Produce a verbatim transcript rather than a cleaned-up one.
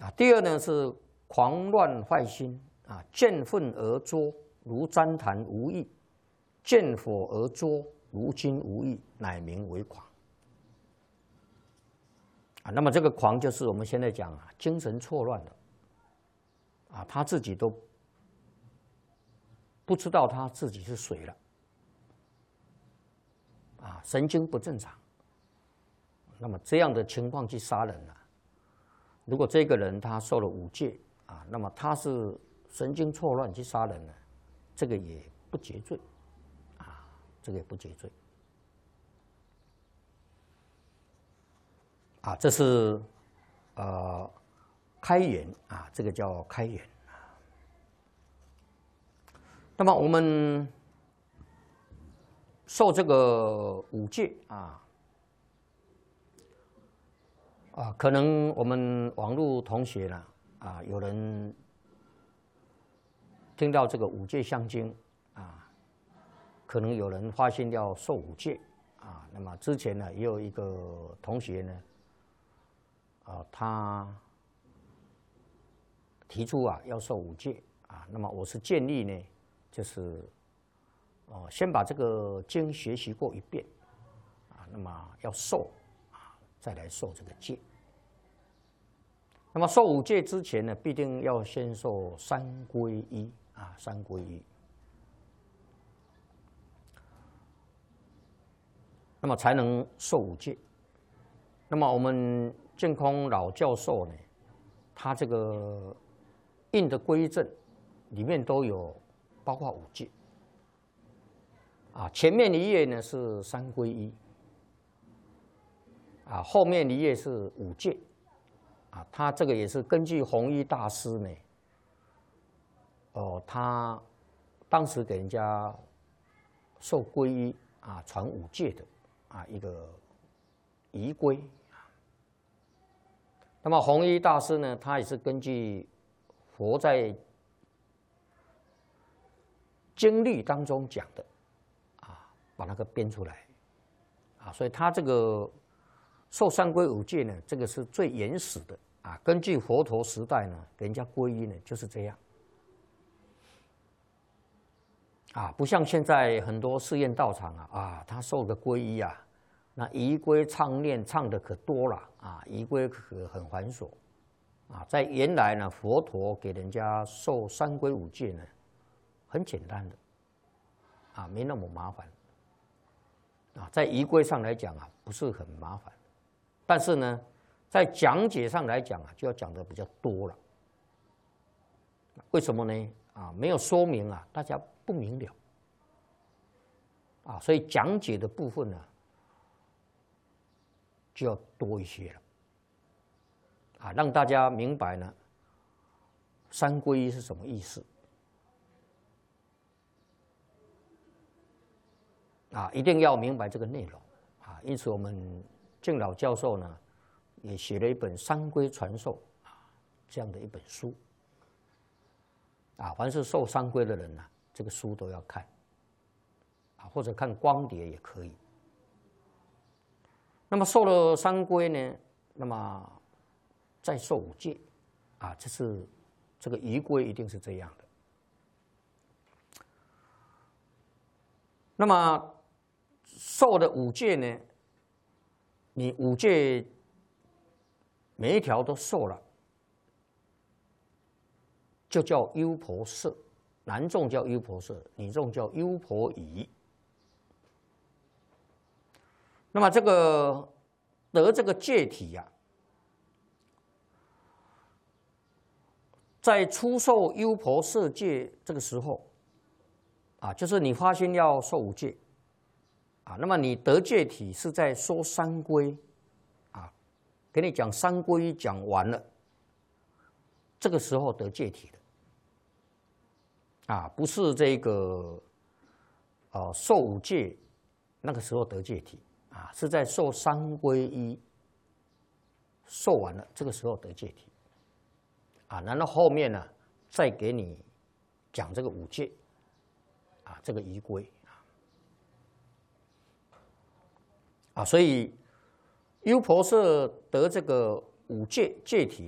啊。第二呢是狂乱坏心啊，见粪而作，如旃檀无益；见火而作，如金无益，乃名为狂。啊，那么这个狂就是我们现在讲啊，精神错乱的，啊，他自己都不知道他自己是谁了，啊，神经不正常。那么这样的情况去杀人啊，如果这个人他受了五戒啊，那么他是神经错乱去杀人呢，这个也不结罪，啊，这个也不结罪。啊，这是呃开眼啊，这个叫开眼。那么我们受这个五戒啊。啊，可能我们网络同学呢，啊，有人听到这个五戒相经啊，可能有人发心要受五戒啊。那么之前呢，也有一个同学呢，啊，他提出啊要受五戒啊。那么我是建议呢，就是哦，先把这个经学习过一遍啊，那么要受啊，再来受这个戒。那么受五戒之前呢，必定要先受三皈依啊，三皈依。那么才能受五戒。那么我们净空老教授呢，他这个印的规正里面都有包括五戒啊，前面一页呢是三皈依啊，后面一页是五戒。啊，他这个也是根据弘一大师呢，哦，他当时给人家受皈依啊，传五戒的啊一个仪规。那么弘一大师呢，他也是根据佛在经律当中讲的啊，把那个编出来啊，所以他这个受三皈五戒呢，这个是最原始的啊。根据佛陀时代呢，给人家皈依呢就是这样啊，不像现在很多寺院道场啊，啊，他受个皈依啊，那仪规唱念唱的可多了啊，仪规可很繁琐啊。在原来呢，佛陀给人家受三皈五戒呢，很简单的啊，没那么麻烦啊，在仪规上来讲啊，不是很麻烦。但是呢，在讲解上来讲啊，就要讲的比较多了。为什么呢？啊，没有说明啊，大家不明了啊，所以讲解的部分呢，就要多一些了啊，让大家明白呢，三皈依是什么意思啊，一定要明白这个内容啊。因此我们净老教授呢，也写了一本《三皈传授》啊，这样的一本书啊。凡是受三皈的人呢、啊，这个书都要看啊，或者看光碟也可以。那么受了三皈呢，那么再受五戒啊，这是这个仪规一定是这样的。那么受的五戒呢？你五戒每一条都受了，就叫优婆塞。男众叫优婆塞，女众叫优婆夷。那么这个得这个戒体呀、啊，在出受优婆塞戒这个时候，啊，就是你发心要受五戒。啊，那么你得戒体是在说三皈，啊，给你讲三皈讲完了，这个时候得戒体的，啊，不是这个，呃，受五戒那个时候得戒体，啊，是在受三皈依，受完了这个时候得戒体，啊，然后后面呢再给你讲这个五戒，啊，这个仪规。啊，所以优婆塞得这个五戒戒体